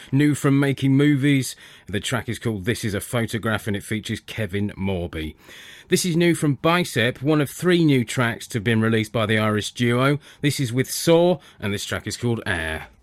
new from Making Movies. The track is called This Is a Photograph and it features Kevin Morby. This is new from Bicep, one of 3 new tracks to have been released by the Irish duo. This is with Saw and this track is called Air.